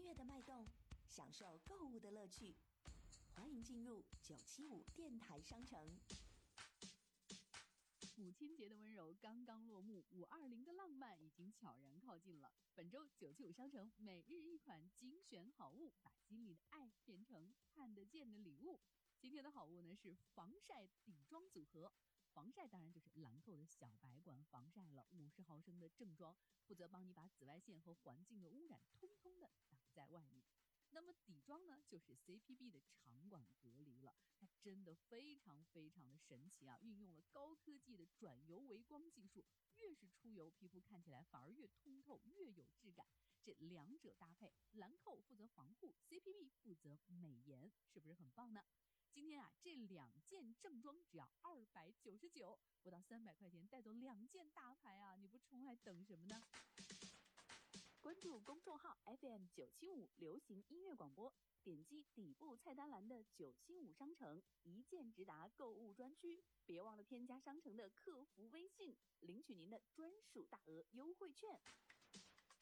乐的脉动，享受购物的乐趣。欢迎进入975电台商城。 母亲节的温柔刚刚落幕，520的浪漫已经悄然靠近了。本周975商城每日一款精选好物，把心里的爱变成看得见的礼物。今天的好物呢是防晒底妆组合。防晒当然就是兰蔻的小白管防晒了，50毫升的正装，负责帮你把紫外线和环境的污染通通的挡在外面。那么底妆呢，就是 CPB 的长管隔离了，它真的非常非常的神奇啊！运用了高科技的转油微光技术，越是出油，皮肤看起来反而越通透，越有质感。这两者搭配，兰蔻负责防护 ，CPB 负责美颜，是不是很棒呢？今天啊，这2件正装只要299，不到300块钱带走2件大牌啊！你不冲还等什么呢？关注公众号 FM975 流行音乐广播，点击底部菜单栏的975商城，一键直达购物专区。别忘了添加商城的客服微信，领取您的专属大额优惠券。